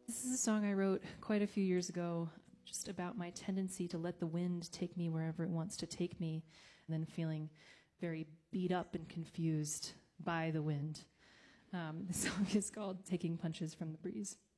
This is a song I wrote quite a few years ago, just about my tendency to let the wind take me wherever it wants to take me, and then feeling very beat up and confused by the wind. The song is called Taking Punches from the Breeze.